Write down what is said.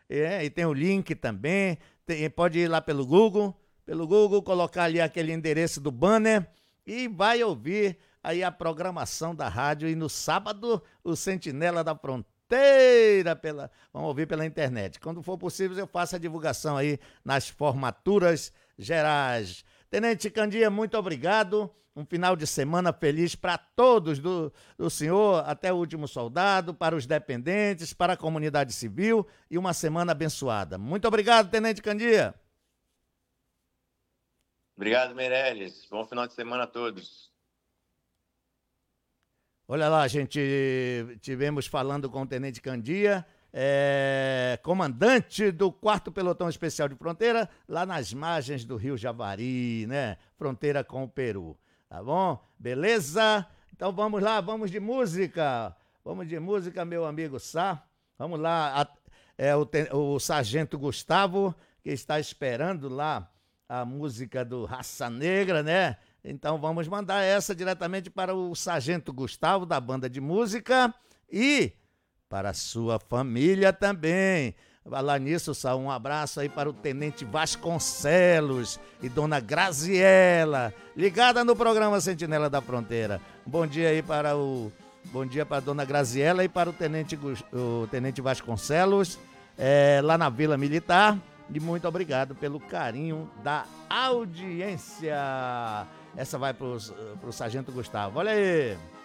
e tem o link também. Pode ir lá pelo Google, colocar ali aquele endereço do banner e vai ouvir aí a programação da rádio. E no sábado, o Sentinela da Fronteira, vamos ouvir pela internet. Quando for possível, eu faço a divulgação aí nas formaturas gerais. Tenente Candia, muito obrigado. Um final de semana feliz para todos do senhor, até o último soldado, para os dependentes, para a comunidade civil e uma semana abençoada. Muito obrigado, Tenente Candia. Obrigado, Meirelles. Bom final de semana a todos. Olha lá, gente, tivemos falando com o Tenente Candia, comandante do 4º Pelotão Especial de Fronteira, lá nas margens do Rio Javari, né? Fronteira com o Peru. Tá bom? Beleza? Então vamos lá, vamos de música. Vamos de música, meu amigo Sá. Vamos lá, o Sargento Gustavo, que está esperando lá a música do Raça Negra, né? Então vamos mandar essa diretamente para o Sargento Gustavo, da banda de música, e para a sua família também. Falar nisso, Sá, um abraço aí para o Tenente Vasconcelos e Dona Graziela, ligada no programa Sentinela da Fronteira. Bom dia aí bom dia para a Dona Graziela e para o Tenente Vasconcelos, lá na Vila Militar. E muito obrigado pelo carinho da audiência. Essa vai para o Sargento Gustavo. Olha aí.